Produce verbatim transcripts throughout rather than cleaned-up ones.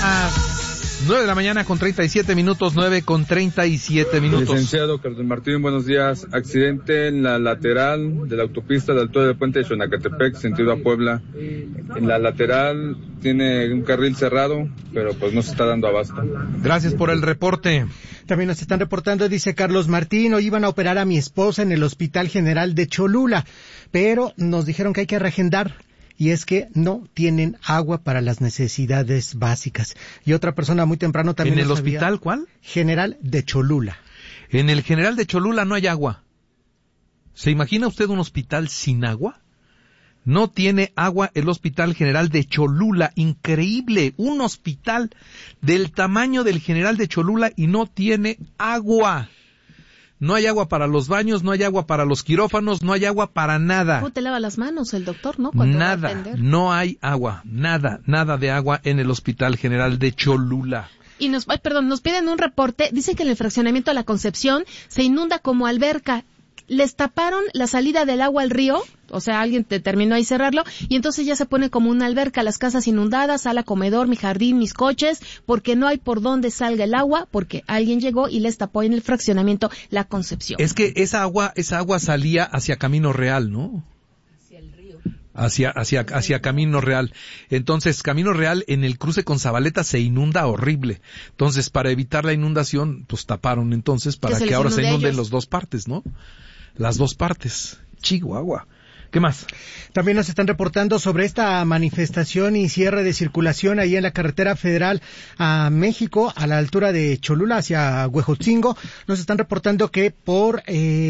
las nueve de la mañana con treinta y siete minutos, nueve con treinta y siete minutos. Licenciado Carlos Martín, buenos días. Accidente en la lateral de la autopista de altura del puente de Xonacatepec, sentido a Puebla. En la lateral tiene un carril cerrado, pero pues no se está dando abasto. Gracias por el reporte. También nos están reportando, dice Carlos Martín, hoy iban a operar a mi esposa en el Hospital General de Cholula, pero nos dijeron que hay que reagendar. Y es que no tienen agua para las necesidades básicas. Y otra persona muy temprano también... ¿En el nos hospital había... cuál? General de Cholula. En el General de Cholula no hay agua. ¿Se imagina usted un hospital sin agua? No tiene agua el Hospital General de Cholula. Increíble, un hospital del tamaño del General de Cholula y no tiene agua. No hay agua para los baños, no hay agua para los quirófanos, no hay agua para nada. ¿Cómo te lava las manos el doctor, no? Cuando nada, va a atender. No hay agua, nada, nada de agua en el Hospital General de Cholula. Y nos, ay, perdón, nos piden un reporte, dicen que en el fraccionamiento de la Concepción se inunda como alberca. Les taparon la salida del agua al río, o sea, alguien determinó ahí cerrarlo, y entonces ya se pone como una alberca, las casas inundadas, sala, comedor, mi jardín, mis coches, porque no hay por dónde salga el agua, porque alguien llegó y les tapó en el fraccionamiento la Concepción. Es que esa agua, esa agua salía hacia Camino Real, ¿no? Hacia el río. Hacia, hacia, hacia Camino Real. Entonces, Camino Real en el cruce con Zabaleta se inunda horrible. Entonces, para evitar la inundación, pues taparon entonces para que, que ahora se inunden las dos partes, ¿no? Las dos partes. Chihuahua. ¿Qué más? También nos están reportando sobre esta manifestación y cierre de circulación ahí en la carretera federal a México, a la altura de Cholula, hacia Huejotzingo. Nos están reportando que por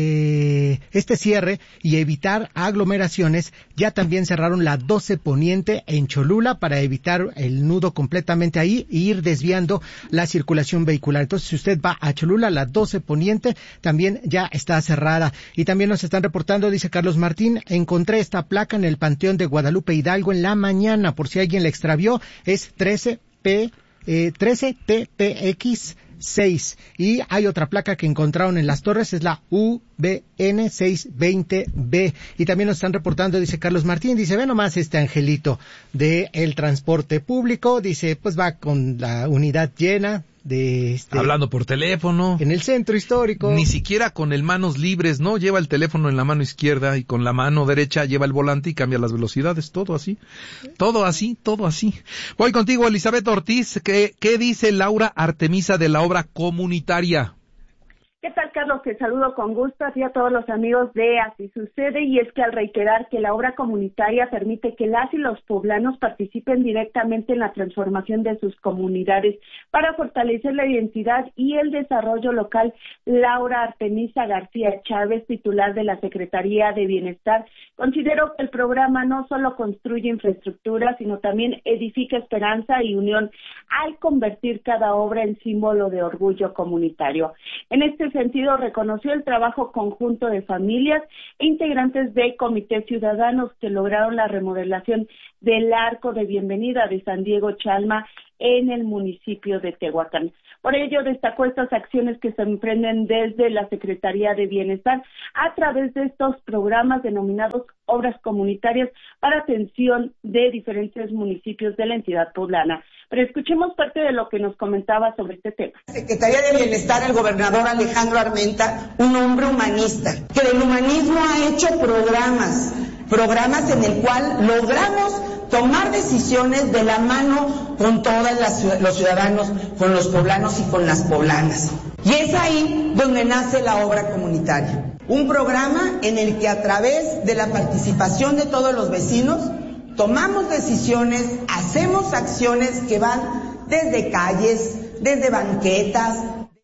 eh, este cierre y evitar aglomeraciones, ya también cerraron la doce Poniente en Cholula para evitar el nudo completamente ahí e ir desviando la circulación vehicular. Entonces, si usted va a Cholula, la doce Poniente también ya está cerrada. Y también nos están reportando, dice Carlos Martín, en encontré esta placa en el Panteón de Guadalupe Hidalgo en la mañana, por si alguien la extravió, es trece P, eh, trece T P X seis. Y hay otra placa que encontraron en las torres, es la U B N seiscientos veinte B. Y también nos están reportando, dice Carlos Martín, dice, ve nomás este angelito de el transporte público, dice, pues va con la unidad llena, de este, hablando por teléfono en el centro histórico, ni siquiera con el manos libres, no, lleva el teléfono en la mano izquierda y con la mano derecha lleva el volante y cambia las velocidades, todo así, todo así, todo así. Voy contigo, Elizabeth Ortiz. ¿Qué, qué dice Laura Artemisa de la obra comunitaria? ¿Qué tal, Carlos? Te saludo con gusto a ti y a todos los amigos de Así Sucede, y es que al reiterar que la obra comunitaria permite que las y los poblanos participen directamente en la transformación de sus comunidades para fortalecer la identidad y el desarrollo local, Laura Artemisa García Chávez, titular de la Secretaría de Bienestar, consideró que el programa no solo construye infraestructura, sino también edifica esperanza y unión al convertir cada obra en símbolo de orgullo comunitario. En este sentido, reconoció el trabajo conjunto de familias e integrantes de comités ciudadanos que lograron la remodelación del Arco de Bienvenida de San Diego Chalma en el municipio de Tehuacán. Por ello, destacó estas acciones que se emprenden desde la Secretaría de Bienestar a través de estos programas denominados Obras Comunitarias para atención de diferentes municipios de la entidad poblana. Pero escuchemos parte de lo que nos comentaba sobre este tema. Secretaría de Bienestar, el gobernador Alejandro Armenta, un hombre humanista, que del humanismo ha hecho programas, programas en el cual logramos tomar decisiones de la mano con todos los ciudadanos, con los poblanos y con las poblanas. Y es ahí donde nace la obra comunitaria. Un programa en el que a través de la participación de todos los vecinos tomamos decisiones, hacemos acciones que van desde calles, desde banquetas.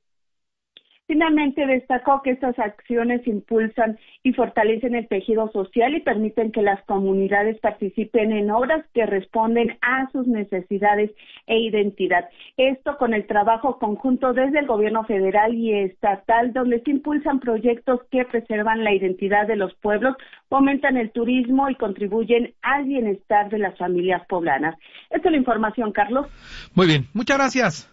Finalmente destacó que estas acciones impulsan y fortalecen el tejido social y permiten que las comunidades participen en obras que responden a sus necesidades e identidad. Esto con el trabajo conjunto desde el gobierno federal y estatal, donde se impulsan proyectos que preservan la identidad de los pueblos, fomentan el turismo y contribuyen al bienestar de las familias poblanas. Esta es la información, Carlos. Muy bien, muchas gracias.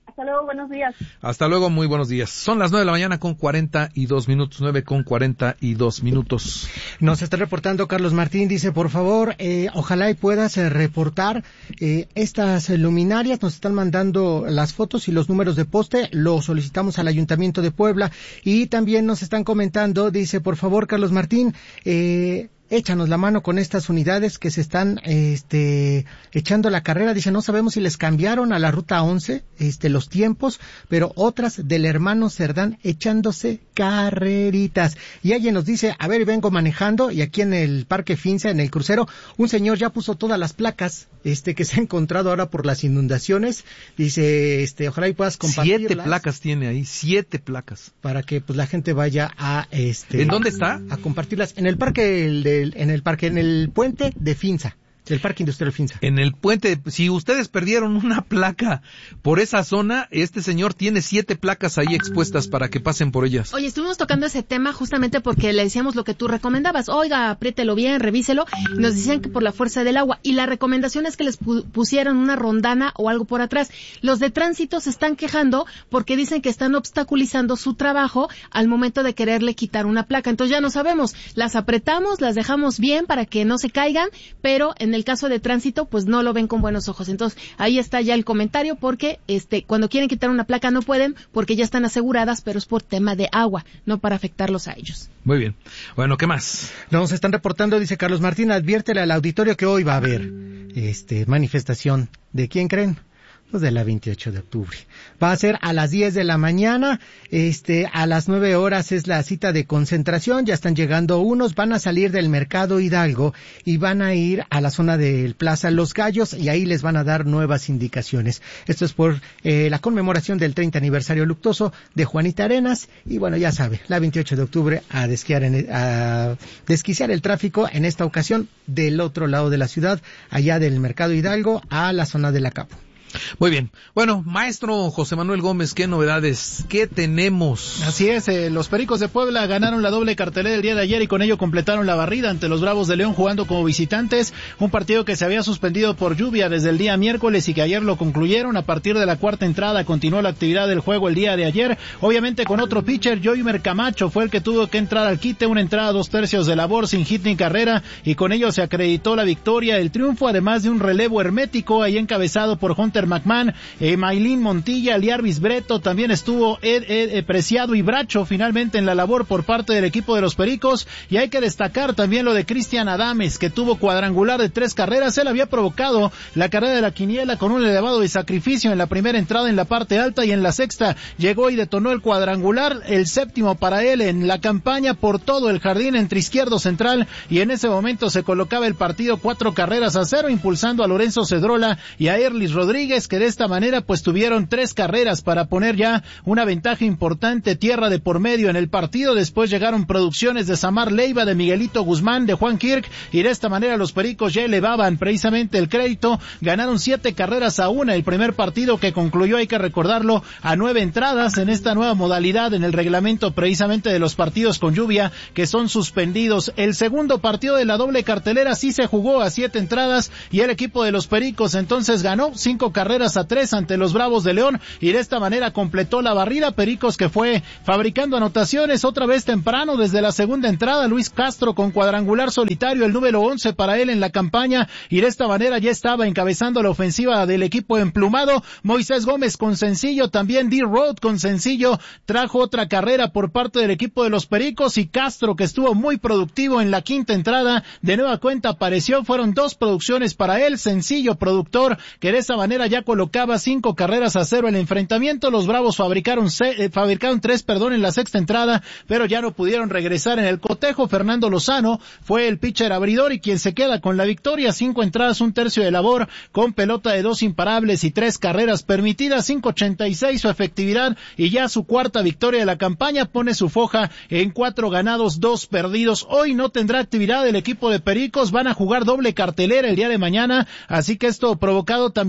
Hasta luego, buenos días. Hasta luego, muy buenos días. Son las nueve de la mañana con cuarenta y dos minutos, nueve con cuarenta y dos minutos. Nos está reportando Carlos Martín, dice, por favor, eh, ojalá y puedas eh, reportar eh, estas luminarias, nos están mandando las fotos y los números de poste, lo solicitamos al Ayuntamiento de Puebla, y también nos están comentando, dice, por favor, Carlos Martín, eh, échanos la mano con estas unidades que se están este echando la carrera. Dice, no sabemos si les cambiaron a la ruta once este los tiempos, pero otras del hermano Cerdán echándose carreritas. Y alguien nos dice, a ver, vengo manejando y aquí en el Parque Finza, en el crucero, un señor ya puso todas las placas este que se ha encontrado ahora por las inundaciones. Dice, este ojalá y puedas compartirlas. Siete placas tiene ahí, siete placas. Para que pues la gente vaya a este ¿En dónde está? A compartirlas en el parque el de en el parque, en el puente de Finza, del Parque Industrial Finza. En el puente, si ustedes perdieron una placa por esa zona, este señor tiene siete placas ahí expuestas para que pasen por ellas. Oye, estuvimos tocando ese tema justamente porque le decíamos lo que tú recomendabas. Oiga, apriételo bien, revíselo. Nos decían que por la fuerza del agua. Y la recomendación es que les pu- pusieran una rondana o algo por atrás. Los de tránsito se están quejando porque dicen que están obstaculizando su trabajo al momento de quererle quitar una placa. Entonces ya no sabemos. Las apretamos, las dejamos bien para que no se caigan, pero en el caso de tránsito, pues no lo ven con buenos ojos. Entonces, ahí está ya el comentario, porque este cuando quieren quitar una placa no pueden, porque ya están aseguradas, pero es por tema de agua, no para afectarlos a ellos. Muy bien. Bueno, ¿qué más? Nos están reportando, dice Carlos Martín, adviértele al auditorio que hoy va a haber este manifestación. ¿De quién creen? Pues de la veintiocho de octubre. Va a ser a las diez de la mañana, este, a las nueve horas es la cita de concentración, ya están llegando unos, van a salir del Mercado Hidalgo y van a ir a la zona del Plaza Los Gallos y ahí les van a dar nuevas indicaciones. Esto es por eh, la conmemoración del treinta aniversario luctuoso de Juanita Arenas y bueno, ya sabe, la veintiocho de octubre a desquiar en, a desquiciar el tráfico, en esta ocasión del otro lado de la ciudad, allá del Mercado Hidalgo a la zona de la Capo. Muy bien. Bueno, maestro José Manuel Gómez, ¿qué novedades? ¿Qué tenemos? Así es, eh, los Pericos de Puebla ganaron la doble cartelera el día de ayer y con ello completaron la barrida ante los Bravos de León jugando como visitantes, un partido que se había suspendido por lluvia desde el día miércoles y que ayer lo concluyeron. A partir de la cuarta entrada continuó la actividad del juego el día de ayer, obviamente con otro pitcher. Joymer Camacho fue el que tuvo que entrar al quite, una entrada dos tercios de labor sin hit ni carrera, y con ello se acreditó la victoria, el triunfo, además de un relevo hermético ahí encabezado por Hunter McMahon, eh, Maylin Montilla, Liarvis Breto, también estuvo Ed, Ed, Ed Preciado y Bracho finalmente en la labor por parte del equipo de los Pericos. Y hay que destacar también lo de Cristian Adames, que tuvo cuadrangular de tres carreras. Él había provocado la carrera de la quiniela con un elevado de sacrificio en la primera entrada en la parte alta, y en la sexta llegó y detonó el cuadrangular, el séptimo para él en la campaña por todo el jardín entre izquierdo central, y en ese momento se colocaba el partido cuatro carreras a cero, impulsando a Lorenzo Cedrola y a Erlis Rodríguez, que de esta manera pues tuvieron tres carreras para poner ya una ventaja importante, tierra de por medio en el partido. Después llegaron producciones de Samar Leiva, de Miguelito Guzmán, de Juan Kirk, y de esta manera los Pericos ya elevaban precisamente el crédito. Ganaron siete carreras a una el primer partido, que concluyó, hay que recordarlo, a nueve entradas en esta nueva modalidad en el reglamento precisamente de los partidos con lluvia, que son suspendidos. El segundo partido de la doble cartelera sí se jugó a siete entradas y el equipo de los Pericos entonces ganó cinco carreras a tres ante los Bravos de León, y de esta manera completó la barrida. Pericos que fue fabricando anotaciones otra vez temprano desde la segunda entrada, Luis Castro con cuadrangular solitario, el número once para él en la campaña, y de esta manera ya estaba encabezando la ofensiva del equipo emplumado. Moisés Gómez con sencillo, también D-Road con sencillo, trajo otra carrera por parte del equipo de los Pericos, y Castro, que estuvo muy productivo en la quinta entrada, de nueva cuenta apareció, fueron dos producciones para él, sencillo productor, que de esa manera ya colocaba cinco carreras a cero el enfrentamiento. Los Bravos fabricaron se, eh, fabricaron tres, perdón, en la sexta entrada, pero ya no pudieron regresar en el cotejo. Fernando Lozano fue el pitcher abridor y quien se queda con la victoria, cinco entradas, un tercio de labor, con pelota de dos imparables y tres carreras permitidas, cinco ochenta y seis su efectividad, y ya su cuarta victoria de la campaña, pone su foja en cuatro ganados, dos perdidos. Hoy no tendrá actividad el equipo de Pericos, van a jugar doble cartelera el día de mañana, así que esto provocado también por el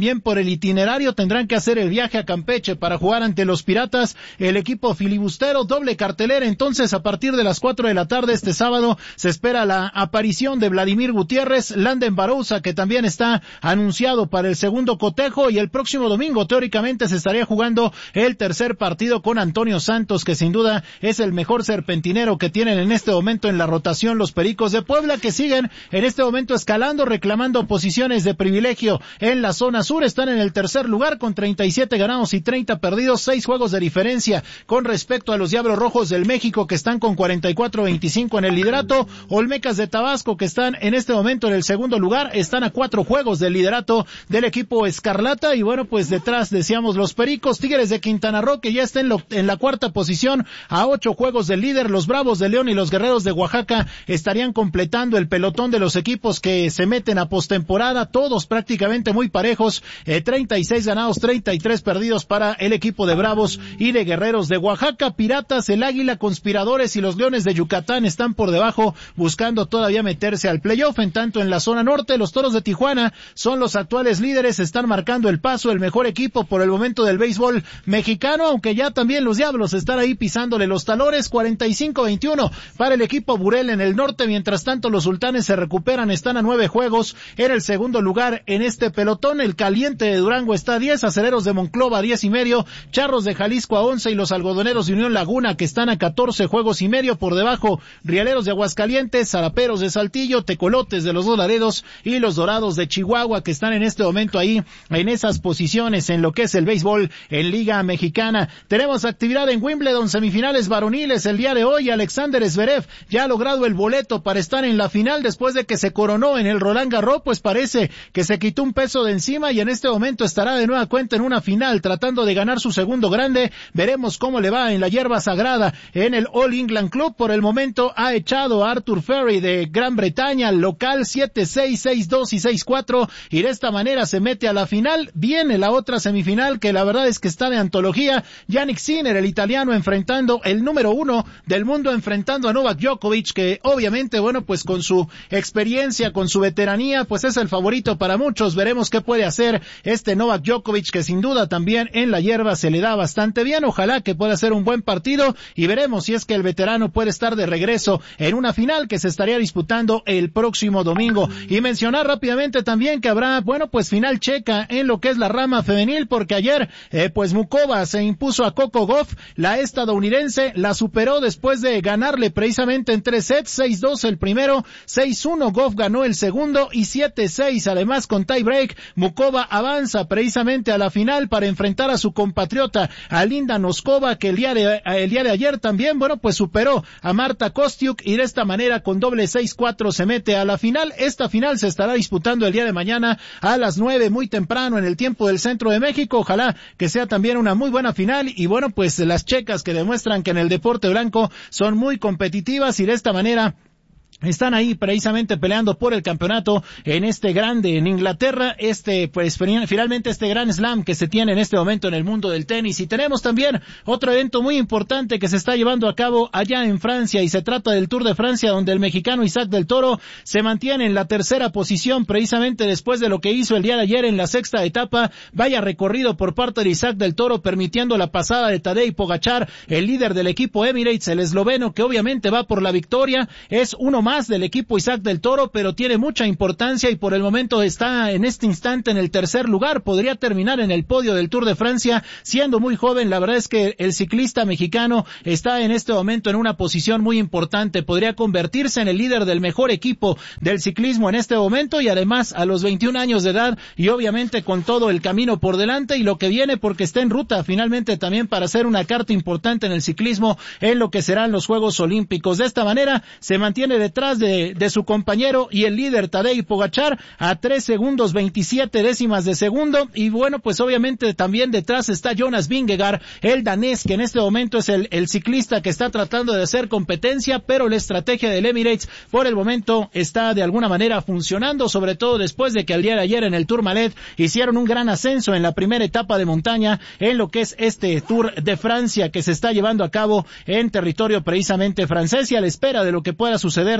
el itinerario, tendrán que hacer el viaje a Campeche para jugar ante los Piratas, el equipo filibustero, doble cartelera. Entonces, a partir de las cuatro de la tarde este sábado se espera la aparición de Vladimir Gutiérrez, Landen Barouza, que también está anunciado para el segundo cotejo, y el próximo domingo teóricamente se estaría jugando el tercer partido con Antonio Santos, que sin duda es el mejor serpentinero que tienen en este momento en la rotación los Pericos de Puebla, que siguen en este momento escalando, reclamando posiciones de privilegio en la zona sur. Están en el tercer lugar con treinta y siete ganados y treinta perdidos, seis juegos de diferencia con respecto a los Diablos Rojos del México, que están con cuarenta y cuatro veinticinco en el liderato. Olmecas de Tabasco, que están en este momento en el segundo lugar, están a cuatro juegos del liderato del equipo Escarlata. Y bueno, pues detrás decíamos los Pericos. Tigres de Quintana Roo, que ya está en, lo, en la cuarta posición a ocho juegos del líder. Los Bravos de León y los Guerreros de Oaxaca estarían completando el pelotón de los equipos que se meten a postemporada, todos prácticamente muy parejos, eh, treinta y seis ganados, treinta y tres perdidos para el equipo de Bravos y de Guerreros de Oaxaca. Piratas, el Águila, Conspiradores y los Leones de Yucatán están por debajo, buscando todavía meterse al playoff. En tanto, en la zona norte, los Toros de Tijuana son los actuales líderes, están marcando el paso, el mejor equipo por el momento del béisbol mexicano, aunque ya también los Diablos están ahí pisándole los talones. Cuarenta y cinco veintiuno para el equipo Burel en el norte. Mientras tanto, los Sultanes se recuperan, están a nueve juegos en el segundo lugar en este pelotón. El Caliente de Durango está a diez, Acereros de Monclova a diez y medio, Charros de Jalisco a once y los Algodoneros de Unión Laguna, que están a catorce juegos y medio por debajo. Rieleros de Aguascalientes, Zaraperos de Saltillo, Tecolotes de los Dos Laredos y los Dorados de Chihuahua, que están en este momento ahí en esas posiciones en lo que es el béisbol en Liga Mexicana. Tenemos actividad en Wimbledon, semifinales varoniles el día de hoy. Alexander Zverev ya ha logrado el boleto para estar en la final después de que se coronó en el Roland Garros, pues parece que se quitó un peso de encima y en este momento estará de nueva cuenta en una final tratando de ganar su segundo grande. Veremos cómo le va en la hierba sagrada en el All England Club. Por el momento ha echado a Arthur Ferry de Gran Bretaña, local siete seis, seis dos y seis cuatro, y de esta manera se mete a la final. Viene la otra semifinal que la verdad es que está de antología. Jannik Sinner, el italiano, enfrentando el número uno del mundo, enfrentando a Novak Djokovic, que obviamente, bueno, pues con su experiencia, con su veteranía, pues es el favorito para muchos. Veremos qué puede hacer este Novak Djokovic, que sin duda también en la hierba se le da bastante bien. Ojalá que pueda ser un buen partido y veremos si es que el veterano puede estar de regreso en una final que se estaría disputando el próximo domingo. Y mencionar rápidamente también que habrá, bueno, pues final checa en lo que es la rama femenil, porque ayer, eh, pues Mukova se impuso a Coco Gauff, la estadounidense, la superó después de ganarle precisamente en tres sets, seis dos el primero, seis uno Gauff ganó el segundo y siete seis, además con tie break. Mukova avanza precisamente a la final para enfrentar a su compatriota, a Linda Noskova, que el día de, el día de ayer también, bueno, pues superó a Marta Kostyuk y de esta manera con doble seis cuatro se mete a la final. Esta final se estará disputando el día de mañana a las nueve, muy temprano en el tiempo del centro de México. Ojalá que sea también una muy buena final y bueno, pues las checas que demuestran que en el deporte blanco son muy competitivas y de esta manera están ahí precisamente peleando por el campeonato en este grande en Inglaterra, este pues finalmente este gran slam que se tiene en este momento en el mundo del tenis. Y tenemos también otro evento muy importante que se está llevando a cabo allá en Francia y se trata del Tour de Francia, donde el mexicano Isaac del Toro se mantiene en la tercera posición precisamente después de lo que hizo el día de ayer en la sexta etapa. Vaya recorrido por parte de Isaac del Toro, permitiendo la pasada de Tadej Pogačar, el líder del equipo Emirates, el esloveno, que obviamente va por la victoria. Es uno más del equipo Isaac del Toro, pero tiene mucha importancia y por el momento está en este instante en el tercer lugar. Podría terminar en el podio del Tour de Francia siendo muy joven. La verdad es que el ciclista mexicano está en este momento en una posición muy importante. Podría convertirse en el líder del mejor equipo del ciclismo en este momento y además a los veintiún años de edad y obviamente con todo el camino por delante y lo que viene, porque está en ruta finalmente también para hacer una carta importante en el ciclismo en lo que serán los Juegos Olímpicos. De esta manera se mantiene detrás de, de su compañero y el líder Tadej Pogačar a tres segundos veintisiete décimas de segundo y bueno, pues obviamente también detrás está Jonas Vingegaard, el danés, que en este momento es el, el ciclista que está tratando de hacer competencia, pero la estrategia del Emirates por el momento está de alguna manera funcionando, sobre todo después de que el día de ayer en el Tourmalet hicieron un gran ascenso en la primera etapa de montaña en lo que es este Tour de Francia que se está llevando a cabo en territorio precisamente francés y a la espera de lo que pueda suceder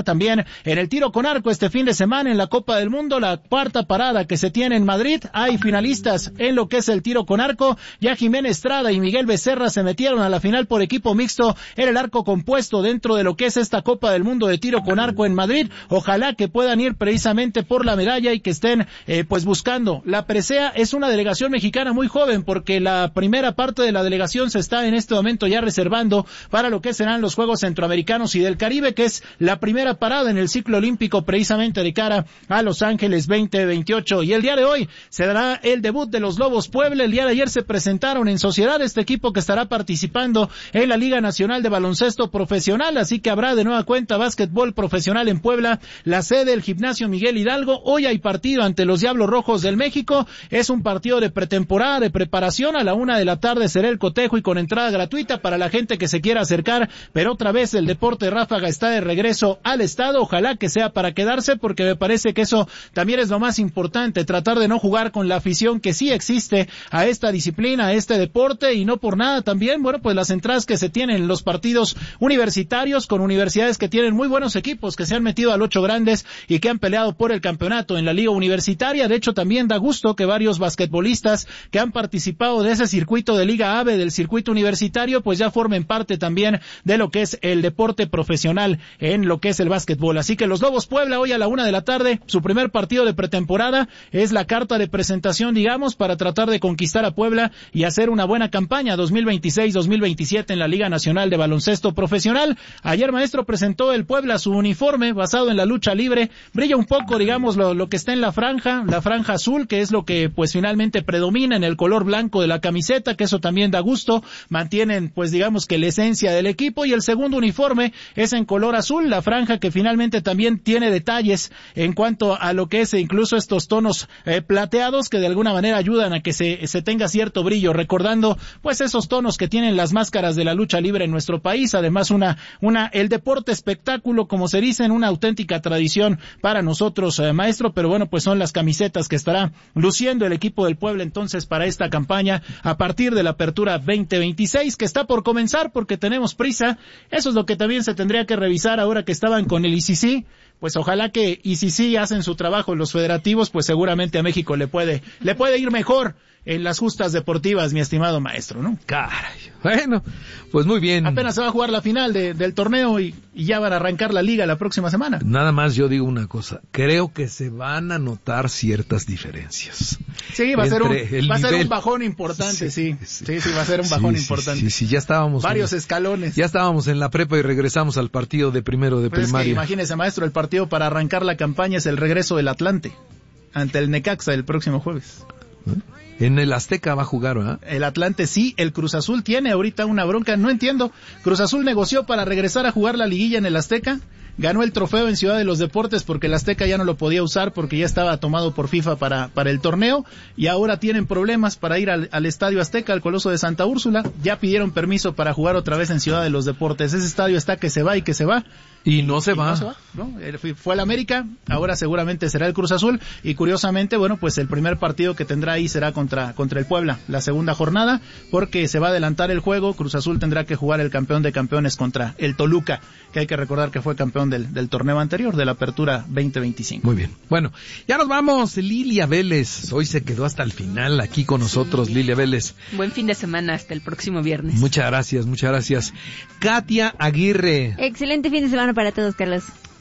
también en el tiro con arco este fin de semana en la Copa del Mundo, la cuarta parada que se tiene en Madrid. Hay finalistas en lo que es el tiro con arco. Ya Jiménez Estrada y Miguel Becerra se metieron a la final por equipo mixto en el arco compuesto dentro de lo que es esta Copa del Mundo de tiro con arco en Madrid. Ojalá que puedan ir precisamente por la medalla y que estén eh, pues buscando. La presea es una delegación mexicana muy joven porque la primera parte de la delegación se está en este momento ya reservando para lo que serán los Juegos Centroamericanos y del Caribe, que es la primera parada en el ciclo olímpico precisamente de cara a Los Ángeles veinte veintiocho. Y el día de hoy se dará el debut de los Lobos Puebla. El día de ayer se presentaron en sociedad este equipo que estará participando en la Liga Nacional de Baloncesto Profesional, así que habrá de nueva cuenta básquetbol profesional en Puebla, la sede del Gimnasio Miguel Hidalgo. Hoy hay partido ante los Diablos Rojos del México, es un partido de pretemporada, de preparación. A la una de la tarde será el cotejo y con entrada gratuita para la gente que se quiera acercar, pero otra vez el Deporte Ráfaga está de regreso al estado. Ojalá que sea para quedarse, porque me parece que eso también es lo más importante, tratar de no jugar con la afición que sí existe a esta disciplina, a este deporte, y no por nada también, bueno, pues las entradas que se tienen en los partidos universitarios con universidades que tienen muy buenos equipos, que se han metido al ocho grandes y que han peleado por el campeonato en la liga universitaria. De hecho, también da gusto que varios basquetbolistas que han participado de ese circuito de Liga AVE, del circuito universitario, pues ya formen parte también de lo que es el deporte profesional en lo que es el básquetbol. Así que los Lobos Puebla hoy a la una de la tarde, su primer partido de pretemporada, es la carta de presentación, digamos, para tratar de conquistar a Puebla y hacer una buena campaña dos mil veintiséis dos mil veintisiete en la Liga Nacional de Baloncesto Profesional. Ayer, maestro, presentó el Puebla su uniforme basado en la lucha libre. Brilla un poco, digamos, lo, lo que está en la franja, la franja azul, que es lo que pues finalmente predomina en el color blanco de la camiseta, que eso también da gusto. Mantienen pues digamos que la esencia del equipo, y el segundo uniforme es en color azul, la franja que finalmente también tiene detalles en cuanto a lo que es incluso estos tonos eh, plateados que de alguna manera ayudan a que se, se tenga cierto brillo, recordando pues esos tonos que tienen las máscaras de la lucha libre en nuestro país. Además una, una, el deporte espectáculo, como se dice, en una auténtica tradición para nosotros, eh, maestro, pero bueno, pues son las camisetas que estará luciendo el equipo del Puebla entonces para esta campaña a partir de la apertura veinte veintiséis, que está por comenzar porque tenemos prisa. Eso es lo que también se tendría que revisar ahora que estaban con el I C C. Pues ojalá que I C C hacen su trabajo los federativos, pues seguramente a México le puede, le puede ir mejor en las justas deportivas, mi estimado maestro, ¿no? Caray. Bueno, pues muy bien. Apenas se va a jugar la final de, del torneo y, y ya van a arrancar la liga la próxima semana. Nada más yo digo una cosa, creo que se van a notar ciertas diferencias. Sí, va a ser un, va a ser un bajón importante, sí. Sí, sí, sí va a ser un bajón sí, importante. Sí, sí, sí, ya estábamos. Varios en, escalones. Ya estábamos en la prepa y regresamos al partido de primero de pues primaria. Es que imagínese, maestro, el partido para arrancar la campaña es el regreso del Atlante ante el Necaxa el próximo jueves. ¿Eh? En el Azteca va a jugar, ¿verdad? El Atlante sí, el Cruz Azul tiene ahorita una bronca, no entiendo. Cruz Azul negoció para regresar a jugar la liguilla en el Azteca, ganó el trofeo en Ciudad de los Deportes porque el Azteca ya no lo podía usar porque ya estaba tomado por FIFA para, para el torneo, y ahora tienen problemas para ir al, al Estadio Azteca, al Coloso de Santa Úrsula. Ya pidieron permiso para jugar otra vez en Ciudad de los Deportes. Ese estadio está que se va y que se va. Y no se y va. No se va, ¿no? Fue al América, ahora seguramente será el Cruz Azul, y curiosamente, bueno, pues el primer partido que tendrá ahí será contra, contra el Puebla, la segunda jornada, porque se va a adelantar el juego. Cruz Azul tendrá que jugar el campeón de campeones contra el Toluca, que hay que recordar que fue campeón del, del torneo anterior, de la apertura veinte veinticinco. Muy bien. Bueno, ya nos vamos. Lilia Vélez, hoy se quedó hasta el final aquí con nosotros, sí. Lilia Vélez. Buen fin de semana, hasta el próximo viernes. Muchas gracias, muchas gracias. Katia Aguirre. Excelente fin de semana para todos, Carlos.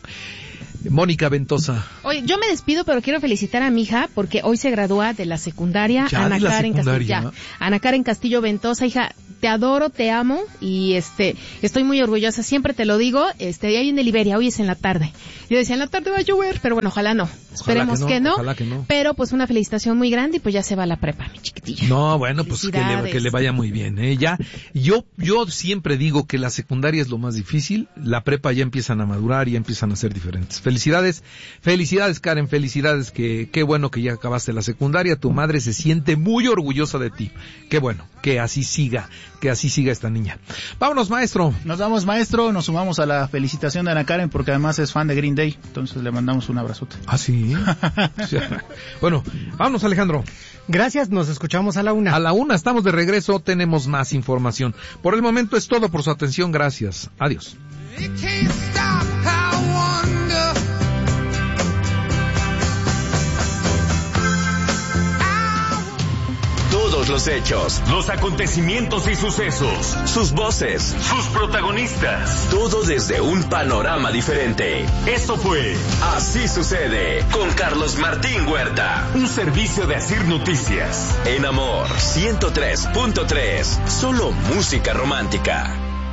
Mónica Ventosa. Oye, yo me despido, pero quiero felicitar a mi hija porque hoy se gradúa de la secundaria. Ya, Ana de la Karen secundaria. Castillo, ya. Ana Karen Castillo Ventosa, hija, te adoro, te amo y este, estoy muy orgullosa, siempre te lo digo. Este, ahí en el Iberia, hoy es en la tarde. Yo decía, en la tarde va a llover, pero bueno, ojalá no. Esperemos ojalá que, no, que, no, ojalá que no. Pero pues una felicitación muy grande y pues ya se va a la prepa, mi chiquitilla. No, bueno, pues que le, que le vaya muy bien, ¿eh? Ya, yo, yo siempre digo que la secundaria es lo más difícil, la prepa ya empiezan a madurar y ya empiezan a ser diferentes. Felicidades, felicidades Karen, felicidades, que qué bueno que ya acabaste la secundaria, tu madre se siente muy orgullosa de ti. Qué bueno, que así siga, que así siga esta niña. Vámonos, maestro. Nos vamos, maestro, nos sumamos a la felicitación de Ana Karen porque además es fan de Green Day, entonces le mandamos un abrazote. Ah, sí. Bueno, vámonos, Alejandro. Gracias, nos escuchamos a la una. A la una, estamos de regreso, tenemos más información. Por el momento es todo, por su atención, gracias. Adiós. todos los hechos, los acontecimientos y sucesos, sus voces, sus protagonistas, todo desde un panorama diferente. Esto fue Así Sucede con Carlos Martín Huerta, un servicio de Asir Noticias. En Amor ciento tres punto tres, solo música romántica.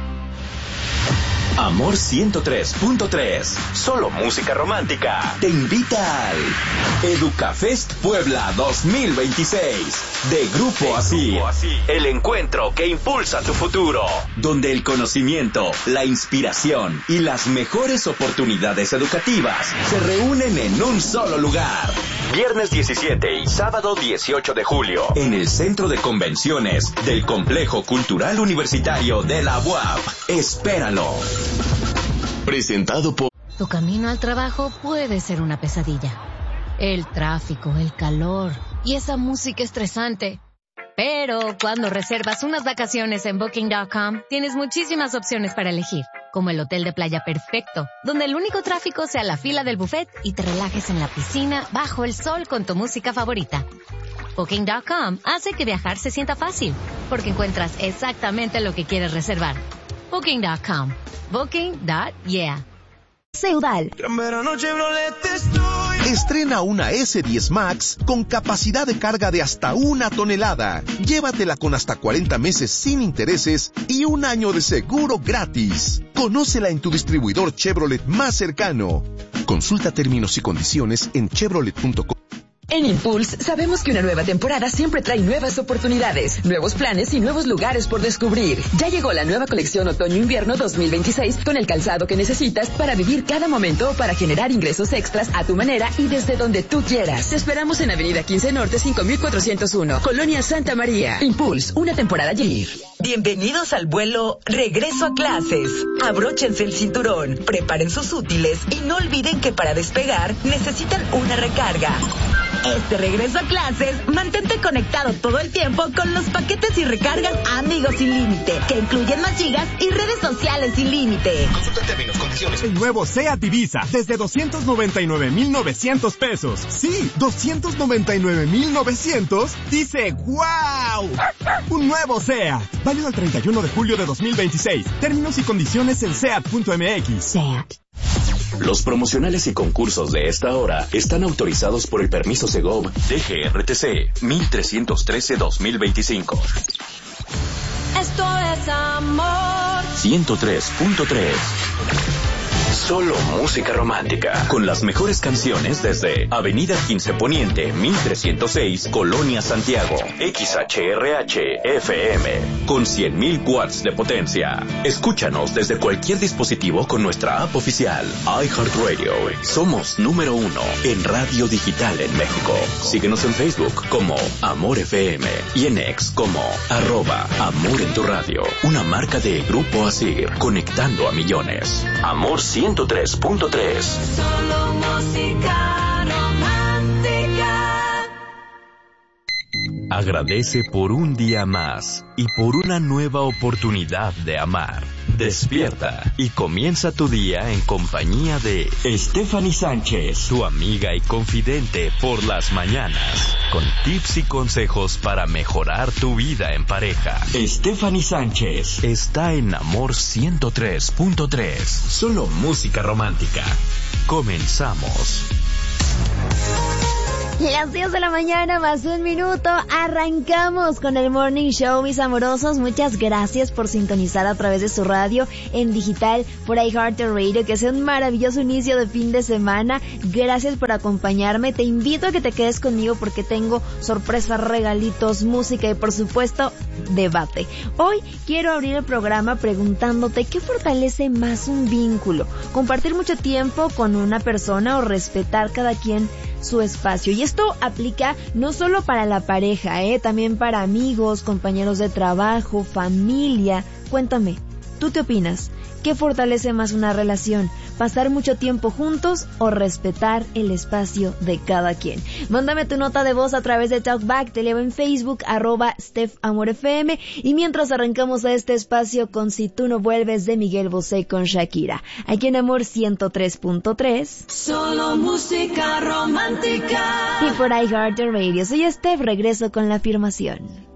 Amor ciento tres punto tres, solo música romántica, te invita al Educafest Puebla dos mil veintiséis de Grupo Asir, el encuentro que impulsa tu futuro, donde el conocimiento, la inspiración y las mejores oportunidades educativas se reúnen en un solo lugar. Viernes diecisiete y sábado dieciocho de julio, en el Centro de Convenciones del Complejo Cultural Universitario de la U A P. Espéralo. Presentado por... Tu camino al trabajo puede ser una pesadilla. El tráfico, el calor y esa música estresante. Pero cuando reservas unas vacaciones en Booking punto com, tienes muchísimas opciones para elegir, como el hotel de playa perfecto, donde el único tráfico sea la fila del buffet y te relajes en la piscina bajo el sol con tu música favorita. Booking punto com hace que viajar se sienta fácil, porque encuentras exactamente lo que quieres reservar. Booking punto com. Booking. Yeah. Ceudal. Estrena una ese diez Max con capacidad de carga de hasta una tonelada. Llévatela con hasta cuarenta meses sin intereses y un año de seguro gratis. Conócela en tu distribuidor Chevrolet más cercano. Consulta términos y condiciones en chevrolet punto com. En Impulse sabemos que una nueva temporada siempre trae nuevas oportunidades, nuevos planes y nuevos lugares por descubrir. Ya llegó la nueva colección Otoño-Invierno dos mil veintiséis con el calzado que necesitas para vivir cada momento o para generar ingresos extras a tu manera y desde donde tú quieras. Te esperamos en Avenida quince Norte cinco mil cuatrocientos uno, Colonia Santa María. Impulse, una temporada allí. Bienvenidos al vuelo Regreso a Clases. Abróchense el cinturón, preparen sus útiles y no olviden que para despegar necesitan una recarga. Este regreso a clases, mantente conectado todo el tiempo con los paquetes y recargas Amigos sin límite, que incluyen más gigas y redes sociales sin límite. Consulta términos, condiciones. El nuevo SEAT Ibiza, desde doscientos noventa y nueve mil novecientos pesos. Sí, doscientos noventa y nueve mil novecientos. Dice ¡wow! Un nuevo SEAT, válido al treinta y uno de julio de dos mil veintiséis. Términos y condiciones en seat punto m x. SEAT. Los promocionales y concursos de esta hora están autorizados por el permiso Segov D G R T C mil trescientos trece dos mil veinticinco. Esto es Amor ciento tres punto tres. Solo música romántica, con las mejores canciones desde Avenida quince Poniente, mil trescientos seis, Colonia Santiago, X H R H F M, con cien mil watts de potencia. Escúchanos desde cualquier dispositivo con nuestra app oficial, iHeartRadio. Somos número uno en radio digital en México. Síguenos en Facebook como Amor F M y en X como arroba Amor en tu radio. Una marca de Grupo Asir, conectando a millones. Amor ciento tres punto tres. Solo música romántica. Agradece por un día más y por una nueva oportunidad de amar. Despierta y comienza tu día en compañía de Stephanie Sánchez, tu amiga y confidente por las mañanas, con tips y consejos para mejorar tu vida en pareja. Stephanie Sánchez está en Amor ciento tres punto tres. Solo música romántica. Comenzamos. Las diez de la mañana más un minuto, arrancamos con el Morning Show, mis amorosos. Muchas gracias por sintonizar a través de su radio en digital por iHeartRadio. Que sea un maravilloso inicio de fin de semana. Gracias por acompañarme. Te invito a que te quedes conmigo porque tengo sorpresas, regalitos, música y por supuesto debate. Hoy quiero abrir el programa preguntándote qué fortalece más un vínculo: compartir mucho tiempo con una persona o respetar cada quien su espacio. Y esto aplica no solo para la pareja, eh, también para amigos, compañeros de trabajo, familia. Cuéntame, ¿tú qué opinas? ¿Qué fortalece más una relación? ¿Pasar mucho tiempo juntos o respetar el espacio de cada quien? Mándame tu nota de voz a través de Talkback. Te leo en Facebook, arroba Steph Amor F M. Y mientras arrancamos a este espacio con Si tú no vuelves, de Miguel Bosé con Shakira, aquí en Amor ciento tres punto tres. Solo música romántica. Y por iHeartRadio. Soy Steph, regreso con la afirmación.